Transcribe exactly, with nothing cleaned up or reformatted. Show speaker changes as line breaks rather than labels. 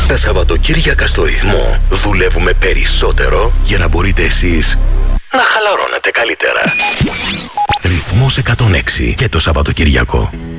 Τα Σαββατοκύριακα στο Ρυθμό δουλεύουμε περισσότερο για να μπορείτε εσείς να χαλαρώνετε καλύτερα. Ρυθμός εκατόν έξι και το Σαββατοκύριακο.